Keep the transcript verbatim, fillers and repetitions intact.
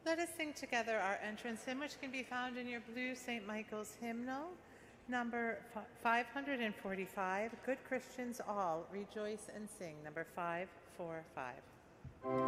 Let us sing together our entrance hymn, which can be found in your blue Saint Michael's hymnal, number five hundred forty-five, Good Christians All, Rejoice and Sing, number five forty-five.